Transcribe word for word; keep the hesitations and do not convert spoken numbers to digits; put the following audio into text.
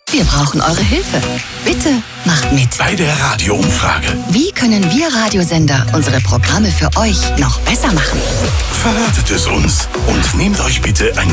Wir brauchen eure Hilfe. Bitte macht mit. Bei der Radioumfrage. Wie können wir Radiosender unsere Programme für euch noch besser machen? Verratet es uns und nehmt euch bitte ein